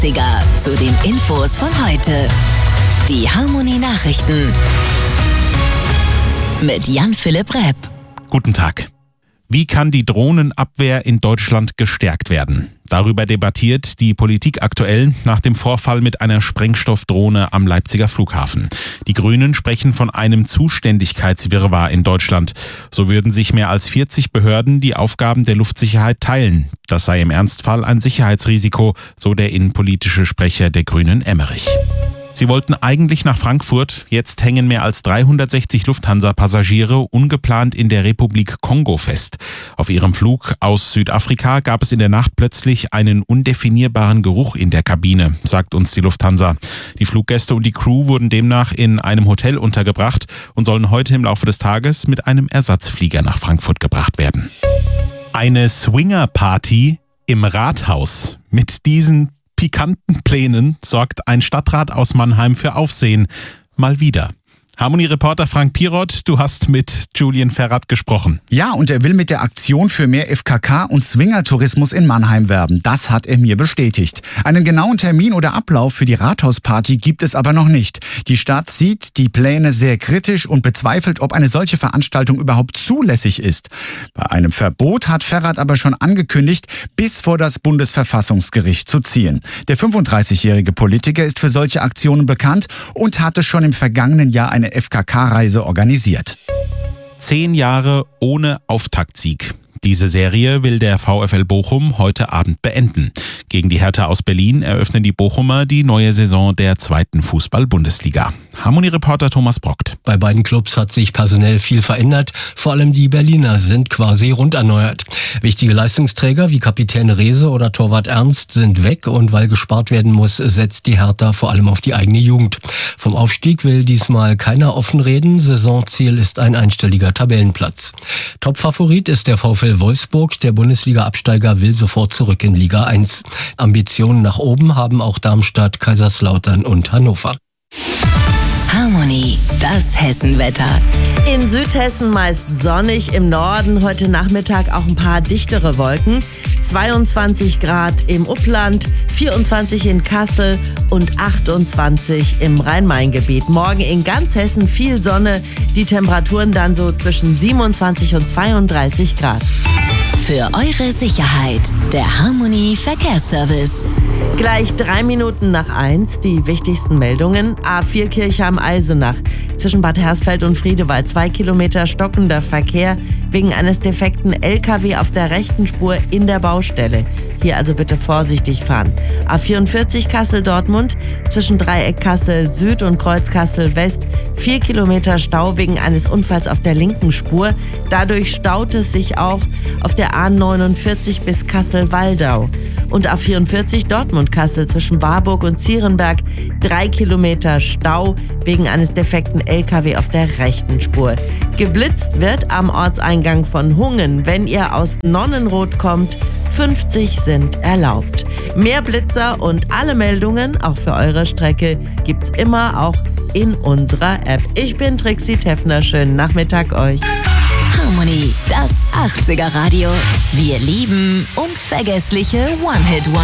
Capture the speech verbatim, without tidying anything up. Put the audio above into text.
achtziger zu den Infos von heute. Die Harmonie-Nachrichten mit Jan-Philipp Repp. Guten Tag. Wie kann die Drohnenabwehr in Deutschland gestärkt werden? Darüber debattiert die Politik aktuell nach dem Vorfall mit einer Sprengstoffdrohne am Leipziger Flughafen. Die Grünen sprechen von einem Zuständigkeitswirrwarr in Deutschland. So würden sich mehr als vierzig Behörden die Aufgaben der Luftsicherheit teilen. Das sei im Ernstfall ein Sicherheitsrisiko, so der innenpolitische Sprecher der Grünen Emmerich. Sie wollten eigentlich nach Frankfurt, jetzt hängen mehr als dreihundertsechzig Lufthansa-Passagiere ungeplant in der Republik Kongo fest. Auf ihrem Flug aus Südafrika gab es in der Nacht plötzlich einen undefinierbaren Geruch in der Kabine, sagt uns die Lufthansa. Die Fluggäste und die Crew wurden demnach in einem Hotel untergebracht und sollen heute im Laufe des Tages mit einem Ersatzflieger nach Frankfurt gebracht werden. Eine Swinger-Party im Rathaus. Mit diesen pikanten Plänen sorgt ein Stadtrat aus Mannheim für Aufsehen. Mal wieder. Harmonie-Reporter Frank Pirot, du hast mit Julian Ferrat gesprochen. Ja, und er will mit der Aktion für mehr F K K und Swingertourismus in Mannheim werben. Das hat er mir bestätigt. Einen genauen Termin oder Ablauf für die Rathausparty gibt es aber noch nicht. Die Stadt sieht die Pläne sehr kritisch und bezweifelt, ob eine solche Veranstaltung überhaupt zulässig ist. Bei einem Verbot hat Ferrat aber schon angekündigt, bis vor das Bundesverfassungsgericht zu ziehen. Der fünfunddreißigjährige Politiker ist für solche Aktionen bekannt und hatte schon im vergangenen Jahr eine F K K-Reise organisiert. Zehn Jahre ohne Auftaktsieg. Diese Serie will der VfL Bochum heute Abend beenden. Gegen die Hertha aus Berlin eröffnen die Bochumer die neue Saison der zweiten Fußball-Bundesliga. Harmonie-Reporter Thomas Brockt. Bei beiden Clubs hat sich personell viel verändert. Vor allem die Berliner sind quasi rund erneuert. Wichtige Leistungsträger wie Kapitän Rehse oder Torwart Ernst sind weg und weil gespart werden muss, setzt die Hertha vor allem auf die eigene Jugend. Vom Aufstieg will diesmal keiner offen reden. Saisonziel ist ein einstelliger Tabellenplatz. Topfavorit ist der VfL Wolfsburg. Der Bundesliga-Absteiger will sofort zurück in Liga eins. Ambitionen nach oben haben auch Darmstadt, Kaiserslautern und Hannover. Harmonie, das Hessenwetter. In Südhessen meist sonnig, im Norden heute Nachmittag auch ein paar dichtere Wolken. zweiundzwanzig Grad im Upland, vierundzwanzig in Kassel und achtundzwanzig im Rhein-Main-Gebiet. Morgen in ganz Hessen viel Sonne, die Temperaturen dann so zwischen siebenundzwanzig und zweiunddreißig Grad. Für eure Sicherheit, der Harmonie Verkehrsservice. Gleich drei Minuten nach eins, die wichtigsten Meldungen. A vier Kirchheim-Eisenach. Zwischen Bad Hersfeld und Friedewald zwei Kilometer stockender Verkehr wegen eines defekten L K W auf der rechten Spur in der Baustelle. Hier also bitte vorsichtig fahren. A vierundvierzig Kassel-Dortmund. Zwischen Dreieck Kassel Süd und Kreuz Kassel West vier Kilometer Stau wegen eines Unfalls auf der linken Spur. Dadurch staut es sich auch auf der A neunundvierzig bis Kassel-Waldau. Und A vierundvierzig Dortmund-Kassel zwischen Warburg und Zierenberg drei Kilometer Stau wegen eines defekten L K W auf der rechten Spur. Geblitzt wird am Ortseingang von Hungen, wenn ihr aus Nonnenroth kommt. fünfzig sind erlaubt. Mehr Blitzer und alle Meldungen, auch für eure Strecke, gibt's immer auch in unserer App. Ich bin Trixie Teffner. Schönen Nachmittag euch. Harmonie, das achtziger Radio. Wir lieben unvergessliche One-Hit-Wonder.